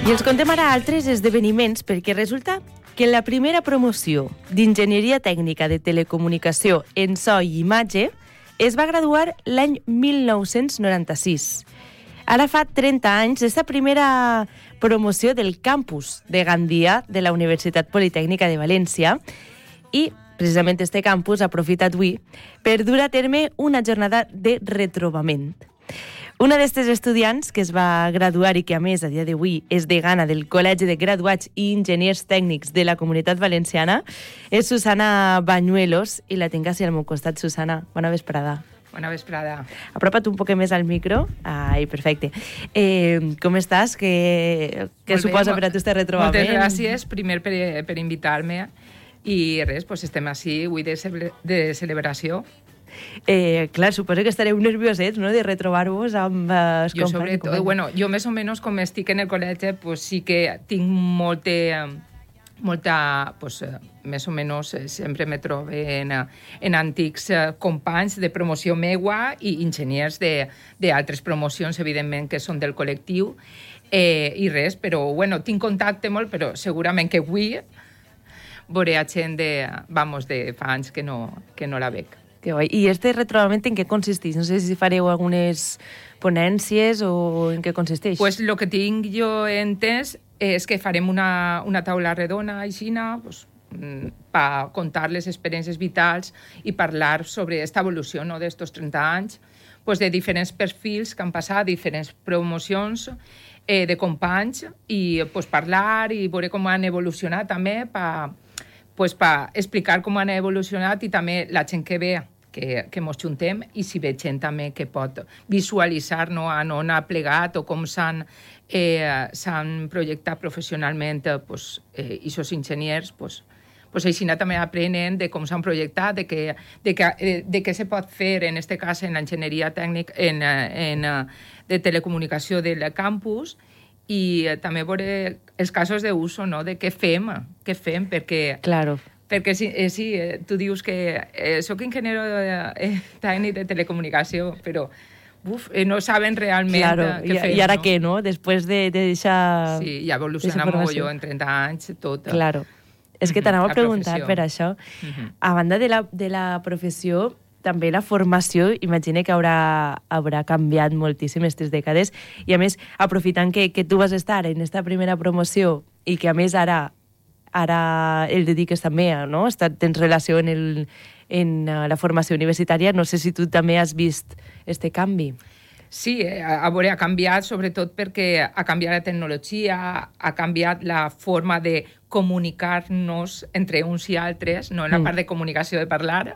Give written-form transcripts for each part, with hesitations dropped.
I els contem ara altres esdeveniments perquè resulta que la primera promoció d'Enginyeria Tècnica de Telecomunicació en so i imatge es va graduar l'any 1996. Ara fa 30 anys, és la primera promoció del campus de Gandia de la Universitat Politècnica de València i precisament este campus aprofita avui per dur a terme una jornada de retrobament. Una d'aquestes estudiants que es va graduar i que, a més, a dia d'avui és degana del Col·legi de Graduats i Enginyers Tècnics de la Comunitat Valenciana és Susana Bañuelos i la tinc així al meu costat. Susana, bona vesprada. Bona vesprada. Apropa't un poc més al micro. Ai, perfecte. Com estàs? Què suposa per a tu este retrobament? Moltes gràcies, primer per invitar-me. I res, doncs estem així avui de celebració. Clar, suposo que estareu nerviosets, no?, de retrobar-vos amb els companys. Jo sobretot, bueno, jo més o menys com estic en el col·legi, pues sí que tinc molta, pues, més o menys sempre me trobo en antics companys de promoció meua i enginyers d'altres promocions, evidentment, que són del col·lectiu, i res, però, bueno, tinc contacte molt, però segurament que avui veuré a gent de fa anys que no la veig. Que guai. I este retrobament en què consisteix? No sé si fareu algunes ponències o en què consisteix. Pues lo que tinc jo entès és que farem una taula redona aixina, pues, per contar les experiències vitals i parlar sobre aquesta evolució, no, d'estos 30 anys, pues, de diferents perfils que han passat, diferents promocions de companys, i pues, parlar i veure com han evolucionat també, pues, per explicar com han evolucionat i també la gent que ve que mos juntem i si ve gent també que pot visualitzar, no, on ha plegat o com s'han projectat professionalment pues, aquests enginyers, pues així també aprenen de com s'han projectat, de què se pot fer, en aquest cas, en l'enginyeria tècnica de telecomunicació del campus, i també veure els casos d'uso, no?, de què fem, perquè... Claro. Perquè sí, tu dius que soc enginyer tècnic de telecomunicació, però no saben realment què fem. I ara què, no? Després de deixar... Sí, ja evoluciona molt en 30 anys, tot. Claro. És que t'anava a preguntar per això. A banda de la professió, també la formació, imagina que haurà canviat moltíssim aquestes dècades, i a més, aprofitant que tu vas estar en aquesta primera promoció i que a més ara el dediques també, no? Tens relació en la formació universitària. No sé si tu també has vist este canvi. Sí, a veure, ha canviat sobretot perquè ha canviat la tecnologia, ha canviat la forma de comunicar-nos entre uns i altres, no en la part de comunicació de parlar,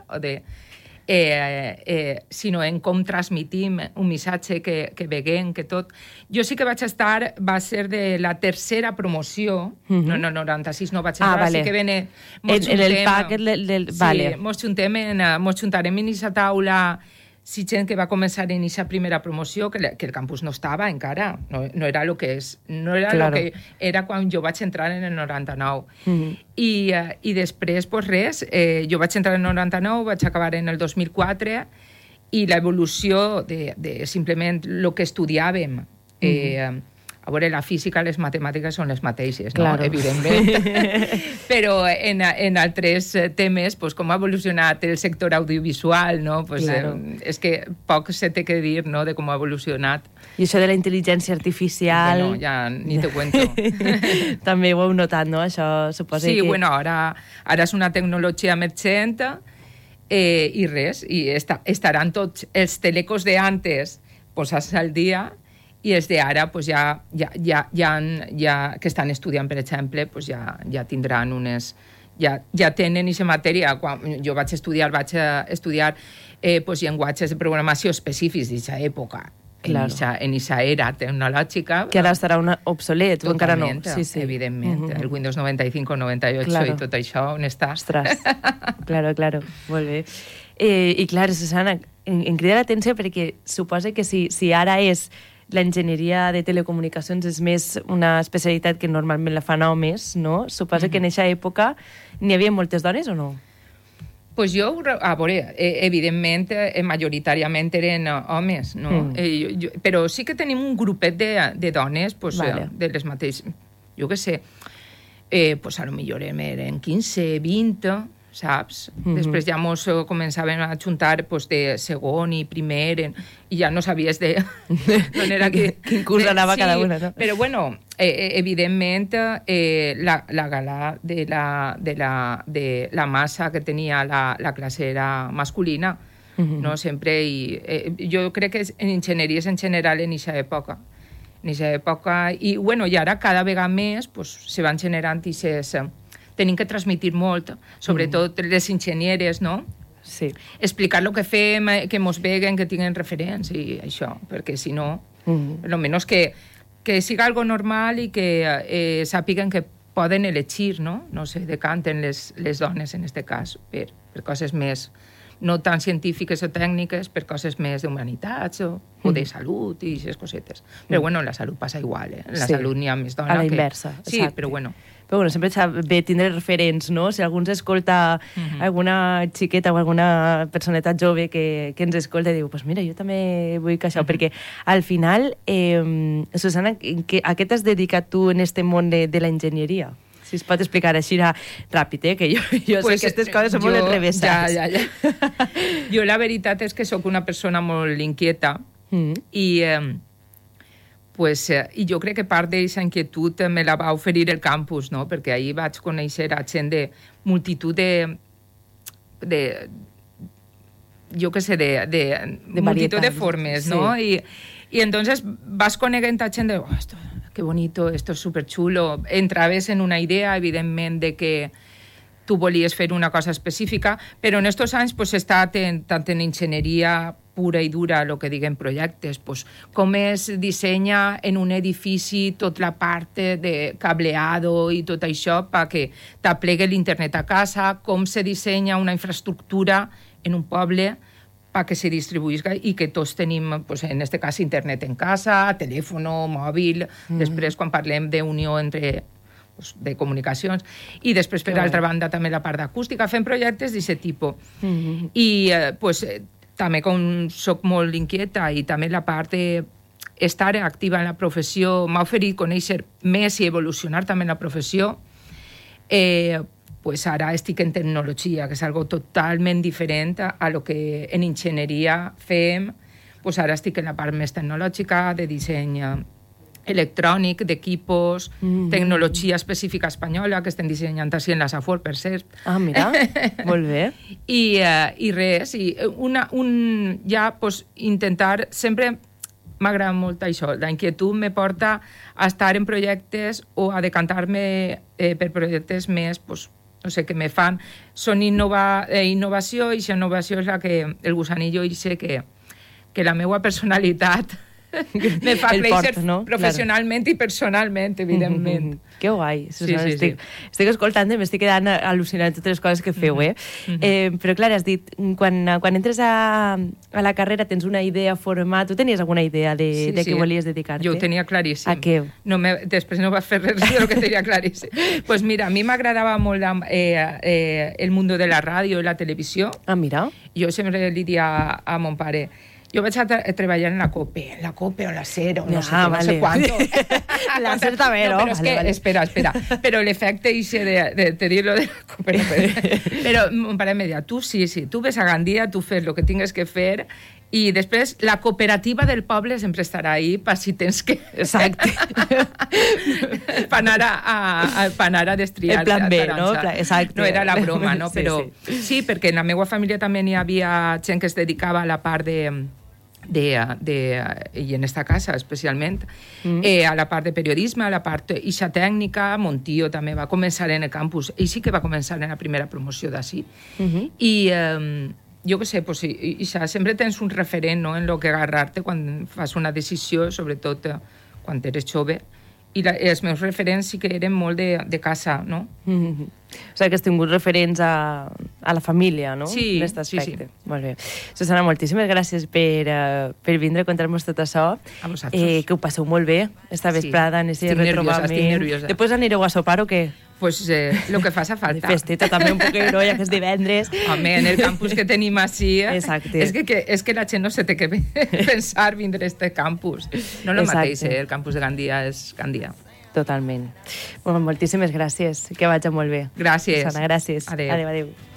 sinó en com transmitim un missatge que veiem, que tot. Jo sí que vaig estar, va ser de la tercera promoció, no, 96 no vaig estar, vale. Sí que vene... En el paquet vale. Sí, mos juntarem en aquesta taula, sí, gent que va començar en aquesta primera promoció, que el campus no estava encara, no era el que és, no era el que era quan jo vaig entrar en el 99. I després, pues res, jo vaig entrar en el 99, vaig acabar en el 2004, i l'evolució de simplement el que estudiàvem, a veure, la física, les matemàtiques són les mateixes, no? Claro. Evidentment. Però en altres temes, pues, com ha evolucionat el sector audiovisual, no? Pues, claro. És que poc se té que dir, no?, de com ha evolucionat. I això de la intel·ligència artificial... Bueno, ja ni te cuento. També ho heu notat, no? Això suposa sí, que... bueno, ara és una tecnologia emergent i res, i estaran tots els telecos d'antes posats al dia, i els d'ara, pues, ja que estan estudiant, per exemple, pues, ja tindran unes... Ja tenen aquesta matèria. Quan jo vaig estudiar pues, llenguatges de programació específics d'aquesta època, claro. en aquesta era tecnològica. Que ara estarà obsolet, o encara no. Sí, evidentment. El Windows 95, 98 claro. I tot això, on està? Ostres, claro, molt bé. I clar, Susana, em crida l'atenció perquè suposa que si ara és l'enginyeria de telecomunicacions és més una especialitat que normalment la fan homes, no? Suposa que en aquesta època n'hi havia moltes dones o no? Pues jo, a veure, evidentment, majoritàriament eren homes, no? Però sí que tenim un grupet de dones, pues, de les mateixes, jo què sé, pues a lo millor eren 15, 20, saps? Després ja mos començàvem a juntar pues, de segon i primer, i ja no sabies d'on era quin curs anava cada una, no? Però, bueno, evidentment, la gala de la massa que tenia la classe era masculina, no? Sempre, i jo crec que en enginyeries en general en aquesta època, i, bueno, i ara cada vegada més pues, se van generant aquestes... Tenim que transmitir molt, sobretot les enginyeres, no? Sí. Explicar el que fem, que mos veguen, que tinguin referents i això, perquè si no, almenys que siga algo normal i que sàpiguen que poden elegir, no? No sé, decanten les dones, en aquest cas, per coses més, no tan científiques o tècniques, per coses més d'humanitats o de salut i aquestes cosetes. Però, bueno, en la salut passa igual, En la salut n'hi ha més dona a la inversa, sí, exacte. Però, bueno... Però bueno, sempre està bé tindre referents, no? Si algú ens escolta, alguna xiqueta o alguna personeta jove que ens escolta i diu, pues mira, jo també vull que això, perquè al final, Susana, a què t'has dedicat tu en este món de la enginyeria? Si es pot explicar així ràpid, que jo pues, sé que aquestes coses són molt enrevessades. Ja. Jo la veritat és que sóc una persona molt inquieta i jo crec que part d'aquesta inquietud me la va oferir el campus, no? Perquè ahir vaig conèixer a gent de multitud de jo què sé, de multitud de formes, no? I entonces vas coneguent a gent de, esto, qué bonito, esto es superchulo. Entraves en una idea, evidentment, de que tu volies fer una cosa específica, però en estos anys pues, està tant en enginyeria pura i dura, el que diguem projectes, pues, com es dissenya en un edifici tota la part de cableado i tot això perquè t'aplegue l'internet a casa, com se dissenya una infraestructura en un poble perquè se distribuïsca i que tots tenim, pues, en aquest cas, internet en casa, telèfon, mòbil, després quan parlem d'unió entre de comunicacions, i després, per altra banda, també la part d'acústica, fem projectes d'aquest tipus. I, pues, també com soc molt inquieta i també la part d'estar activa en la professió m'ha oferit conèixer més i evolucionar també en la professió, pues ara estic en tecnologia, que és algo totalment diferent a lo que en enginyeria fem. Pues ara estic en la part més tecnològica, de disseny electrònic, d'equipos, tecnologia específica espanyola, que estem dissenyant així en la Safor, per cert. Ah, mira, molt bé. I res, ja pues, intentar, sempre m'agrada molt això, la inquietud me porta a estar en projectes o a decantar-me per projectes més, pues, no sé, que me fan, són innovació, i aquesta innovació és la que, el gusanillo dice que la meva personalitat me fa créixer professionalment i personalment, evidentment. Que guai. Estic escoltant i m'estic quedant al·lucinant totes les coses que feu, Però, clar, has dit, quan entres a la carrera tens una idea, format... Tu tenies alguna idea de què volies dedicar-te? Jo ho tenia claríssim. A què? Després no vas fer res del que tenia claríssim. Pues mira, a mi m'agradava molt el mundo de la ràdio i la televisió. Ah, mira. Jo sempre li dia a mon pare... Jo vaig a treballar en la COPE o la SER o no sé cuánto. La SER també, no? Però és que, espera, però l'efecte ixe de dir-lo de la COPE... Però mon pare em deia, tu sí, tu ves a Gandia, tu fes el que tingues que fer i després la cooperativa del poble sempre estarà ahí per si tens que... Exacte. per anar a destriar. El plan B, no? Exacte. No era la broma, no? Però sí, perquè en la meva família també n'hi havia gent que es dedicava a la part i en esta casa especialment, a la part de periodisme, a la part ixa tècnica. Mon tio també va començar en el campus, ell sí que va començar en la primera promoció d'ací. I jo què sé, pues, sempre tens un referent, no?, en el que agarrar-te quan fas una decisió, sobretot quan eres jove. I els meus referents sí que eren molt de casa, no? O sigui que has tingut referents a la família, no? Sí, en aquest aspecte. Sí. Molt bé. Susana, moltíssimes gràcies per vindre a contar-nos tot això. A vosaltres. Que ho passeu molt bé esta vesprada en aquest retrobament. Estic nerviosa. Després anireu a sopar o què? pues el que faça falta. De festeta també un poquet, no? Ja que és divendres. Home, en el campus que tenim així, Exacte. És que la gent no se té que pensar vindre a este campus. No el mateix, el campus de Gandia és Gandia. Totalment. Bueno, moltíssimes gràcies, que vagi molt bé. Gràcies. Susana, gràcies. Adéu. Adéu, adéu.